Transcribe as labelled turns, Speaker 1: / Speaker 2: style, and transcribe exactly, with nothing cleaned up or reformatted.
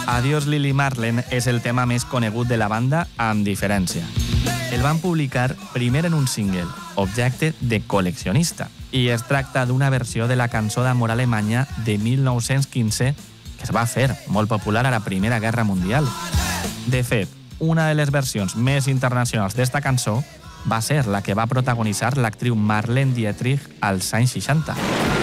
Speaker 1: Adiós Lily Marlene és el tema més conegut de la banda, amb diferència. El van publicar primer en un single, objecte de col·leccionista, i es tracta d'una versió de la cançó d'amor alemanya de mil nou-cents quinze que es va fer molt popular a la Primera Guerra Mundial. De fet, una de les versions més internacionals d'esta cançó va ser la que va protagonitzar l'actriu Marlene Dietrich als anys seixanta.